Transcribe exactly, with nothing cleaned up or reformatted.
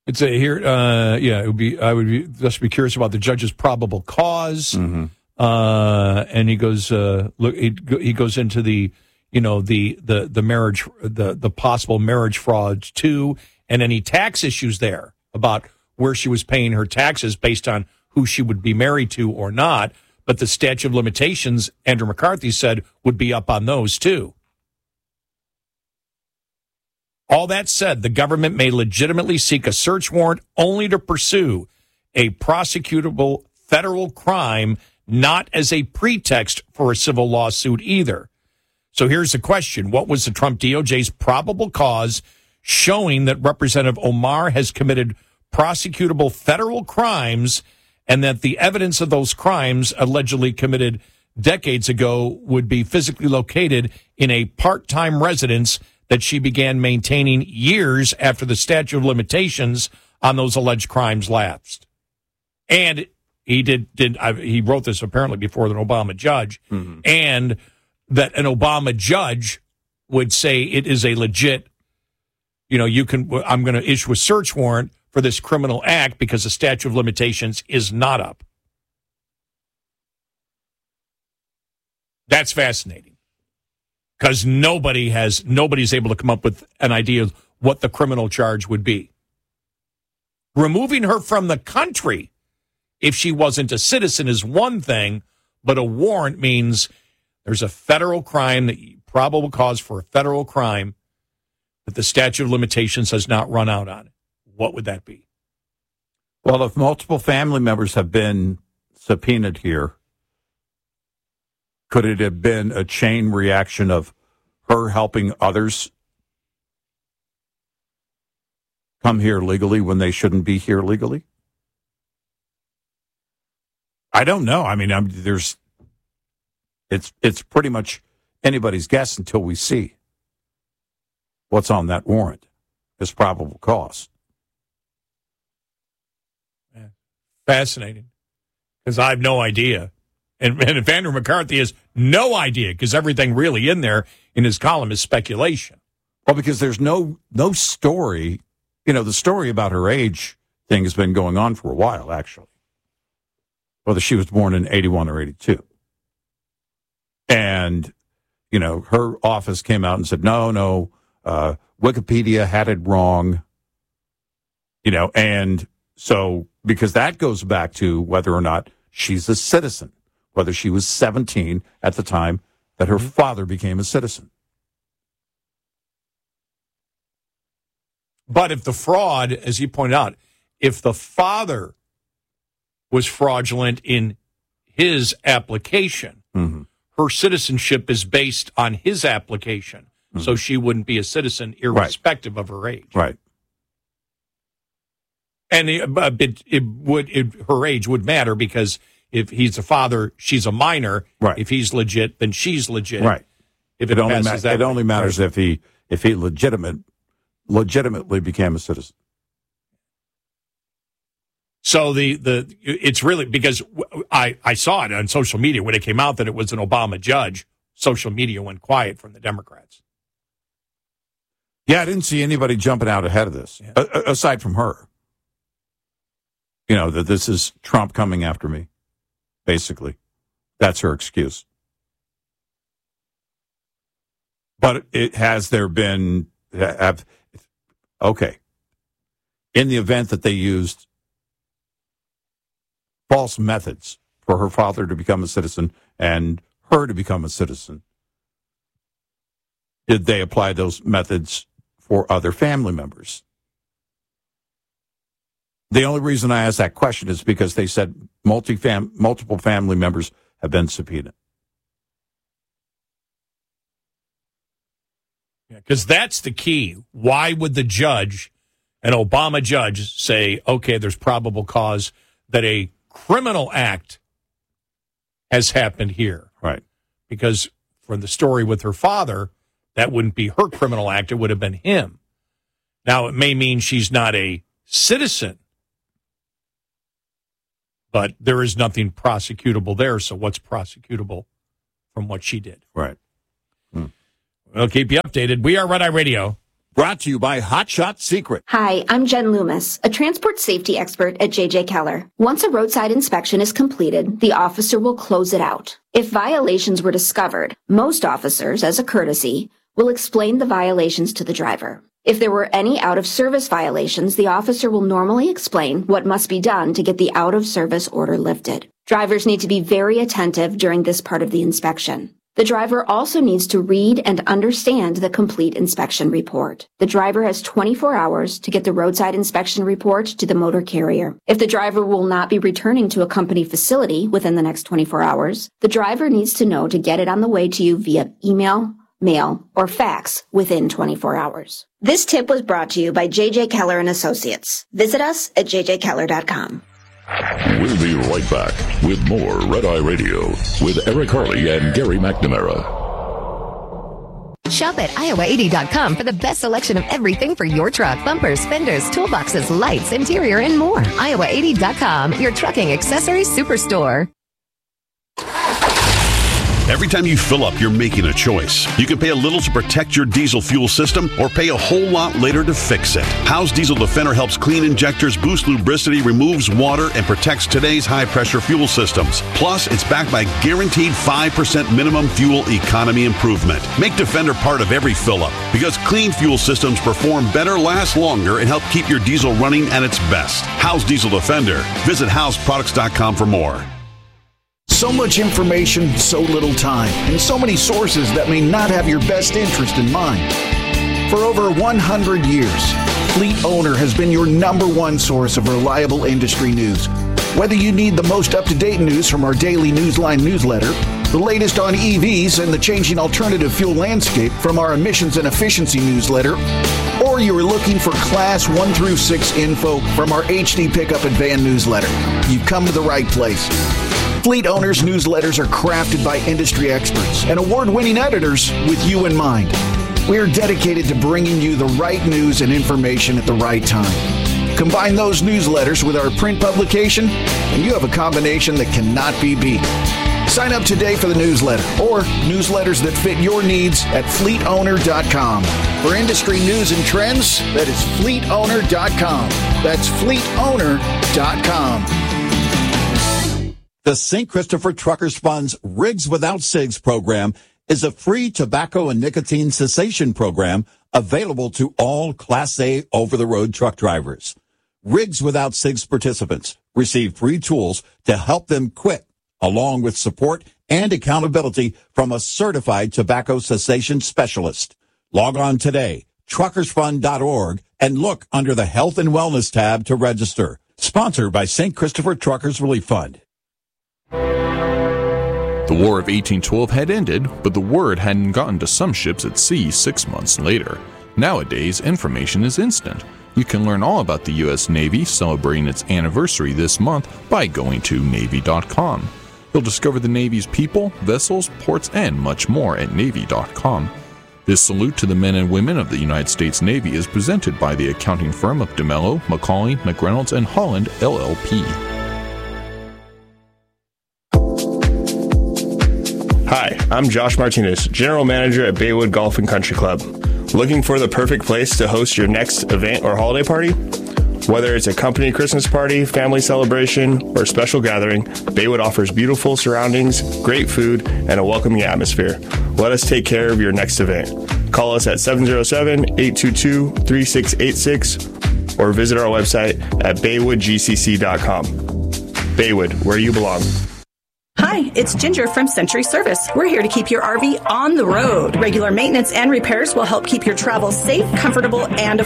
It's a here. Uh, yeah, it would be. I would be, just be curious about the judge's probable cause. Mm-hmm. Uh, and he goes. Uh, look, he, he goes into the, you know, the the the marriage, the the possible marriage frauds too, and any tax issues there about where she was paying her taxes based on who she would be married to or not. But the statute of limitations, Andrew McCarthy said, would be up on those too. All that said, the government may legitimately seek a search warrant only to pursue a prosecutable federal crime, not as a pretext for a civil lawsuit either. So here's the question. What was the Trump D O J's probable cause showing that Representative Omar has committed prosecutable federal crimes and that the evidence of those crimes allegedly committed decades ago would be physically located in a part-time residence that she began maintaining years after the statute of limitations on those alleged crimes lapsed? And he did, did I, he wrote this apparently before an Obama judge, mm-hmm. and that an Obama judge would say it is a legit, you know, you can, I'm going to issue a search warrant for this criminal act because the statute of limitations is not up. That's fascinating. Because nobody has, nobody's able to come up with an idea of what the criminal charge would be. Removing her from the country, if she wasn't a citizen, is one thing, but a warrant means there's a federal crime, the probable cause for a federal crime that the statute of limitations has not run out on. What would that be? Well, if multiple family members have been subpoenaed here, could it have been a chain reaction of her helping others come here legally when they shouldn't be here legally? I don't know. I mean, I'm, there's it's it's pretty much anybody's guess until we see what's on that warrant as probable cause. Yeah. Fascinating, because I have no idea. And, and if Andrew McCarthy has no idea, because everything really in there in his column is speculation. Well, because there's no no story. You know, the story about her age thing has been going on for a while, actually. Whether she was born in eighty-one or eighty-two. And, you know, her office came out and said, no, no, uh, Wikipedia had it wrong. You know, and so, because that goes back to whether or not she's a citizen, whether she was seventeen at the time that her mm-hmm. father became a citizen. But if the fraud, as you pointed out, if the father was fraudulent in his application, mm-hmm. her citizenship is based on his application. Mm-hmm. So she wouldn't be a citizen irrespective right. of her age. Right. And it, it, it would it, her age would matter, because if he's a father, she's a minor. Right. If he's legit, then she's legit. Right. If it, it only, ma- that it only matters right. if he if he legitimate legitimately became a citizen. So the, the it's really, because I, I saw it on social media when it came out that it was an Obama judge. Social media went quiet from the Democrats. Yeah, I didn't see anybody jumping out ahead of this, yeah. a- aside from her. You know, that this is Trump coming after me, basically. That's her excuse. But it has there been, have, okay, in the event that they used false methods for her father to become a citizen and her to become a citizen, did they apply those methods for other family members? The only reason I asked that question is because they said multi-fam- multiple family members have been subpoenaed. Because yeah, that's the key. Why would the judge, an Obama judge, say, okay, there's probable cause that a criminal act has happened here? Right. Because for the story with her father, that wouldn't be her criminal act. It would have been him. Now, it may mean she's not a citizen, but there is nothing prosecutable there. So what's prosecutable from what she did? Right. Hmm. We'll keep you updated. We are Red Eye Radio. Brought to you by Hot Shot Secret. Hi, I'm Jen Loomis, a transport safety expert at J J Keller. Once a roadside inspection is completed, the officer will close it out. If violations were discovered, most officers, as a courtesy, will explain the violations to the driver. If there were any out-of-service violations, the officer will normally explain what must be done to get the out-of-service order lifted. Drivers need to be very attentive during this part of the inspection. The driver also needs to read and understand the complete inspection report. The driver has twenty-four hours to get the roadside inspection report to the motor carrier. If the driver will not be returning to a company facility within the next twenty-four hours, the driver needs to know to get it on the way to you via email, mail, or fax within twenty-four hours. This tip was brought to you by J J Keller and Associates. Visit us at j j keller dot com. We'll be right back with more Red Eye Radio with Eric Harley and Gary McNamara. Shop at iowa eighty dot com for the best selection of everything for your truck. Bumpers, fenders, toolboxes, lights, interior, and more. iowa eighty dot com, your trucking accessories superstore. Every time you fill up, you're making a choice. You can pay a little to protect your diesel fuel system or pay a whole lot later to fix it. Howe's Diesel Defender helps clean injectors, boosts lubricity, removes water, and protects today's high-pressure fuel systems. Plus, it's backed by guaranteed five percent minimum fuel economy improvement. Make Defender part of every fill-up because clean fuel systems perform better, last longer, and help keep your diesel running at its best. Howe's Diesel Defender. Visit house products dot com for more. So much information, so little time, and so many sources that may not have your best interest in mind. For over one hundred years, Fleet Owner has been your number one source of reliable industry news. Whether you need the most up-to-date news from our daily Newsline newsletter, the latest on E Vs and the changing alternative fuel landscape from our emissions and efficiency newsletter, or you are looking for Class one through six info from our H D Pickup and Van newsletter, you've come to the right place. Fleet Owners newsletters are crafted by industry experts and award-winning editors with you in mind. We are dedicated to bringing you the right news and information at the right time. Combine those newsletters with our print publication, and you have a combination that cannot be beat. Sign up today for the newsletter or newsletters that fit your needs at fleet owner dot com. For industry news and trends, that is fleet owner dot com. That's fleet owner dot com. The Saint Christopher Truckers Fund's Rigs Without Cigs program is a free tobacco and nicotine cessation program available to all Class A over-the-road truck drivers. Rigs Without Cigs participants receive free tools to help them quit, along with support and accountability from a certified tobacco cessation specialist. Log on today, truckers fund dot org, and look under the Health and Wellness tab to register. Sponsored by Saint Christopher Truckers Relief Fund. The War of eighteen twelve had ended, but the word hadn't gotten to some ships at sea six months later. Nowadays, information is instant. You can learn all about the U S Navy celebrating its anniversary this month by going to navy dot com. You'll discover the Navy's people, vessels, ports, and much more at navy dot com. This salute to the men and women of the United States Navy is presented by the accounting firm of DeMello, Macaulay, McReynolds, and Holland, L L P. Hi, I'm Josh Martinez, General Manager at Baywood Golf and Country Club. Looking for the perfect place to host your next event or holiday party? Whether it's a company Christmas party, family celebration, or special gathering, Baywood offers beautiful surroundings, great food, and a welcoming atmosphere. Let us take care of your next event. Call us at seven oh seven, eight two two, three six eight six or visit our website at baywood g c c dot com. Baywood, where you belong. Hi, it's Ginger from Century Service. We're here to keep your R V on the road. Regular maintenance and repairs will help keep your travel safe, comfortable, and